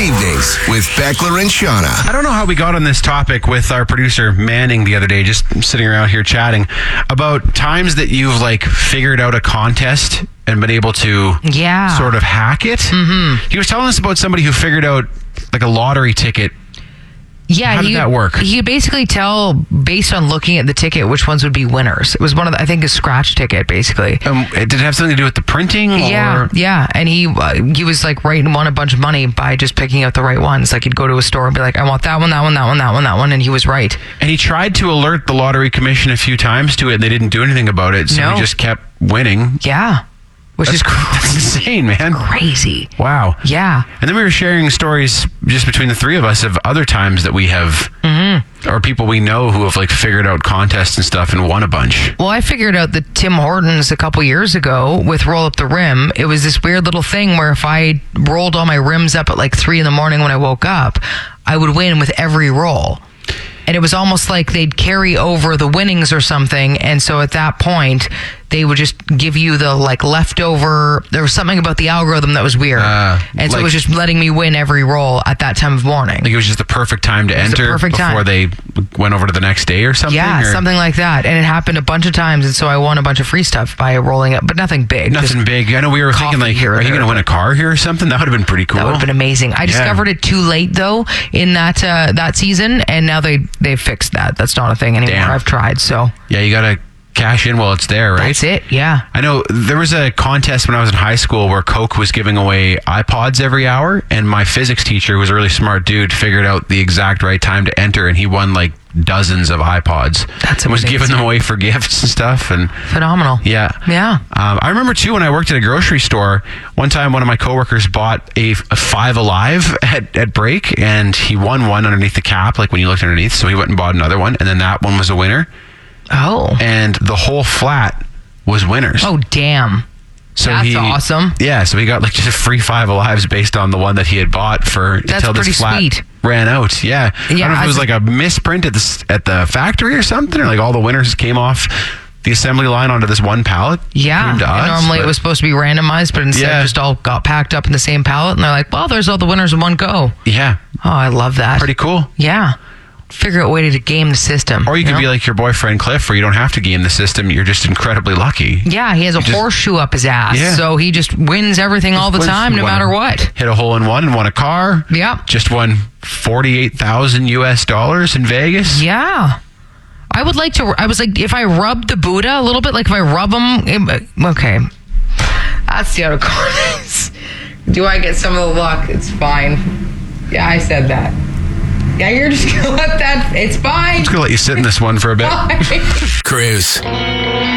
Evenings with Beckler and Shauna. I don't know how we got on this topic with our producer Manning the other day, just sitting around here chatting about times that you've figured out a contest and been able to sort of hack it. Mm-hmm. He was telling us about somebody who figured out a lottery ticket. Yeah, how did that work? You could basically tell based on looking at the ticket which ones would be winners. It was one of I think a scratch ticket basically. Did it have something to do with the printing? Yeah, and he was won a bunch of money by just picking out the right ones. He'd go to a store and be like, I want that one, that one, that one, that one, that one, and he was right. And he tried to alert the Lottery Commission a few times to it, and they didn't do anything about it, so he just kept winning. Yeah. That's insane, man. Crazy. Wow. Yeah. And then we were sharing stories just between the three of us of other times that we have, or people we know who have figured out contests and stuff and won a bunch. Well, I figured out that Tim Hortons a couple years ago with Roll Up the Rim, it was this weird little thing where if I rolled all my rims up at 3 a.m. when I woke up, I would win with every roll. And it was almost like they'd carry over the winnings or something. And so at that point, they would just give you the leftover. There was something about the algorithm that was weird. And so it was just letting me win every roll at that time of morning. It was just the perfect time to enter before they went over to the next day or something? Yeah, something like that. And it happened a bunch of times. And so I won a bunch of free stuff by rolling up, but nothing big. Nothing big. I know we were thinking are you going to win a car here or something? That would have been pretty cool. That would have been amazing. I discovered it too late though in that season. And now they've fixed that. That's not a thing anymore. Damn. I've tried. So yeah, you got to cash in while it's there, right? That's it, yeah. I know there was a contest when I was in high school where Coke was giving away iPods every hour, and my physics teacher, who was a really smart dude, figured out the exact right time to enter, and he won dozens of iPods. That's amazing. And was giving them away for gifts and stuff. And phenomenal. Yeah. I remember too when I worked at a grocery store, one time one of my coworkers bought a Five Alive at break, and he won one underneath the cap, when you looked underneath, so he went and bought another one, and then that one was a winner. Oh. And the whole flat was winners. Oh, damn. So that's awesome. Yeah, so he got just a free Five Alives based on the one that he had bought until this flat sweet. Ran out. Yeah. I don't know if it was a misprint at the factory or something, or all the winners came off the assembly line onto this one pallet. Yeah. Normally it was supposed to be randomized, but instead just all got packed up in the same pallet, and they're like, well, there's all the winners in one go. Yeah. Oh, I love that. Pretty cool. Yeah. Figure out a way to game the system. Or you could be like your boyfriend Cliff, where you don't have to game the system. You're just incredibly lucky. Yeah, he has a horseshoe up his ass. So he just wins everything all the time, no matter what. Hit a hole in one and won a car. Yep. Just won $48,000 in Vegas. Yeah. I would like to, if I rub the Buddha a little bit, if I rub him, okay. That's the other corners. Do I get some of the luck? It's fine. Yeah, I said that. Yeah, you're just going to let that... It's fine. I'm just going to let you sit in this one for a bit. Cruise.